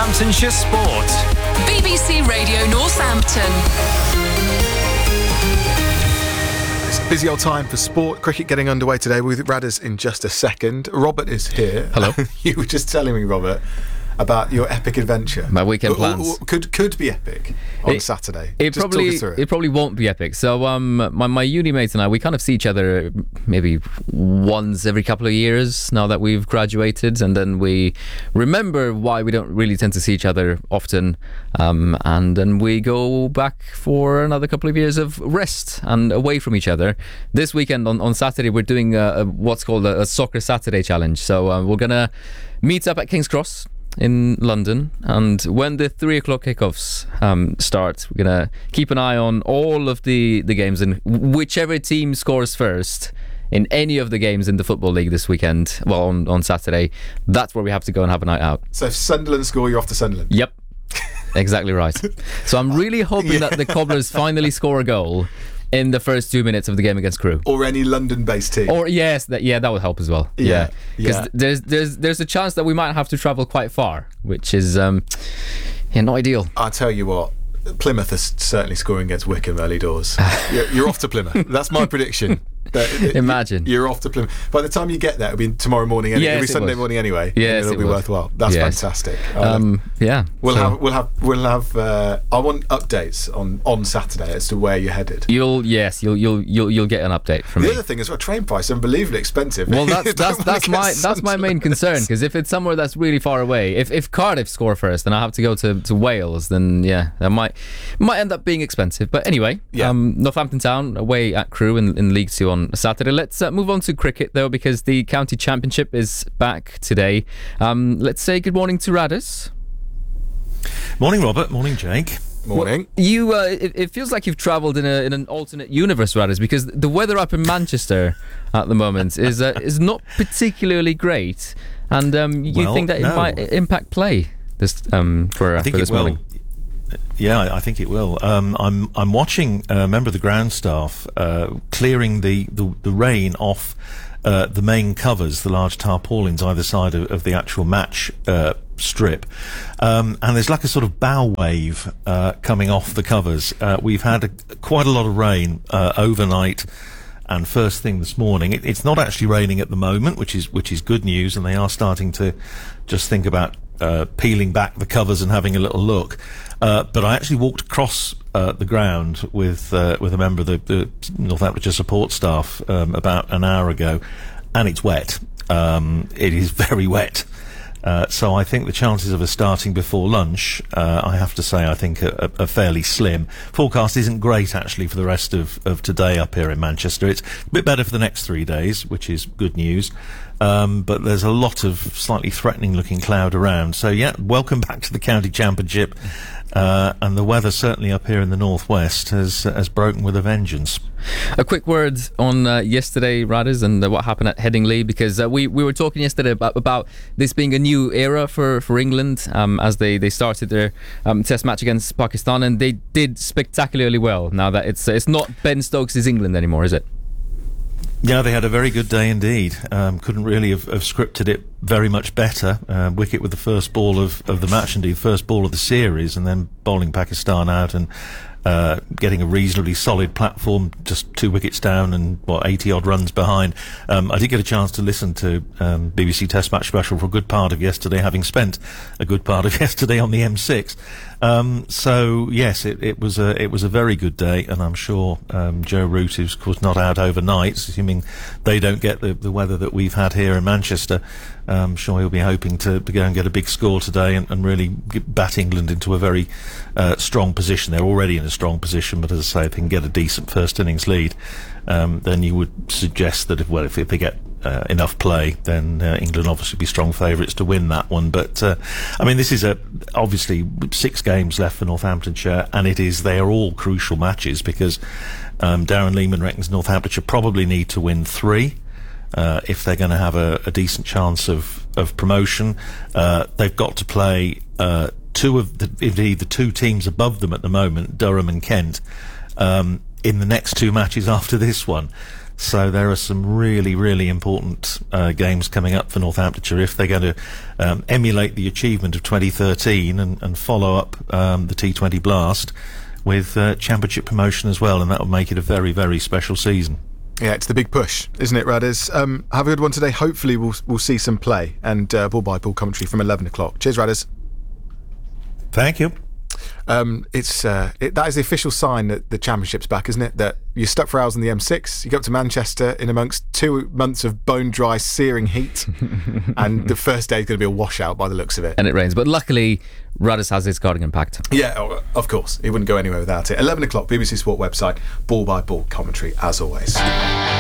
Northamptonshire Sport. BBC Radio Northampton. It's a busy old time for sport. Cricket getting underway today with Radders in just a second. Robert is here. Hello. You were just telling me, Robert, about your epic adventure. My weekend plans. Could be epic on Saturday. It Just talk us through it probably won't be epic. So my uni mates and I, we kind of see each other maybe once every couple of years now that we've graduated, and then we remember why we don't really tend to see each other often, and then we go back for another couple of years of rest and away from each other. This weekend on Saturday we're doing what's called a Soccer Saturday challenge. So we're gonna meet up at King's Cross in London, and when the 3 o'clock kickoffs start, we're gonna keep an eye on all of the games, and whichever team scores first in any of the games in the Football League this weekend, well, on Saturday, that's where we have to go and have a night out. So if Sunderland score, you're off to Sunderland. Yep, exactly right. So I'm really hoping that the Cobblers finally score a goal in the first 2 minutes of the game against Crewe, or any London-based team. or yes, that would help as well. Yeah, because there's a chance that we might have to travel quite far, which is not ideal. I'll tell you what, Plymouth is certainly scoring against Wickham early doors. You're off to Plymouth. That's my prediction. Imagine. You're off to Plymouth. By the time you get there, it'll be tomorrow morning anyway. Yes, It'll be Sunday morning anyway. Yes, it'll be worthwhile. That's fantastic. Yeah. We'll have I want updates on Saturday as to where you're headed. You'll get an update from me. The other thing is, train price unbelievably expensive. Well, that's my main concern, because if it's somewhere that's really far away, if Cardiff score first and I have to go to Wales, then that might end up being expensive. But anyway, Northampton Town away at Crewe in League 2 on Saturday. Let's move on to cricket though, because the county championship is back today. Let's say good morning to Radders. Morning, Robert. Morning, Jake. Morning. Well, you it feels like you've travelled in an alternate universe, Radders, because the weather up in Manchester at the moment is not particularly great, and you think that it might impact play this for this morning. Yeah, I think it will. I'm watching a member of the ground staff clearing the rain off the main covers, the large tarpaulins either side of the actual match strip, and there's like a sort of bow wave coming off the covers. We've had quite a lot of rain overnight and first thing this morning. It's not actually raining at the moment, which is good news, and they are starting to just think about peeling back the covers and having a little look. But I actually walked across the ground with a member of the Northamptonshire support staff about an hour ago, and it's wet. It is very wet. So I think the chances of us starting before lunch, I have to say, I think are fairly slim. Forecast isn't great, actually, for the rest of today up here in Manchester. It's a bit better for the next 3 days, which is good news. But there's a lot of slightly threatening-looking cloud around. So, welcome back to the County Championship. And the weather certainly up here in the northwest has broken with a vengeance. A quick word on yesterday, Radders, and what happened at Headingley, because we were talking yesterday about this being a new era for England as they started their test match against Pakistan, and they did spectacularly well. Now that it's not Ben Stokes' England anymore, is it? Yeah, they had a very good day indeed. Couldn't really have scripted it very much better. Wicket with the first ball of the match, indeed, first ball of the series, and then bowling Pakistan out and getting a reasonably solid platform, just 2 wickets down and 80 odd runs behind. I did get a chance to listen to BBC Test Match Special for a good part of yesterday, having spent a good part of yesterday on the M6. So yes, it was a very good day, and I'm sure Joe Root, who's of course not out overnight, assuming they don't get the weather that we've had here in Manchester, I'm sure he'll be hoping to go and get a big score today and really bat England into a very strong position. They're already in a strong position, but as I say, if they can get a decent first innings lead, then you would suggest that if they get enough play, then England obviously be strong favourites to win that one. But I mean, this is obviously 6 games left for Northamptonshire, and they are all crucial matches, because Darren Lehman reckons Northamptonshire probably need to win 3 if they're going to have a decent chance of promotion. They've got to play the 2 teams above them at the moment, Durham and Kent, in the next 2 matches after this one. So there are some really, really important games coming up for Northamptonshire if they're going to emulate the achievement of 2013 and follow up the T20 Blast with championship promotion as well, and that will make it a very, very special season. Yeah, it's the big push, isn't it, Radders? Have a good one today. Hopefully we'll see some play and ball-by-ball commentary from 11 o'clock. Cheers, Radders. Thank you. That is the official sign that the championship's back, isn't it? That you're stuck for hours on the M6, you go up to Manchester in amongst 2 months of bone-dry, searing heat, and the first day is going to be a washout by the looks of it. And it rains. But luckily, Radders has his cardigan packed. Yeah, of course. He wouldn't go anywhere without it. 11 o'clock, BBC Sport website, ball-by-ball commentary, as always.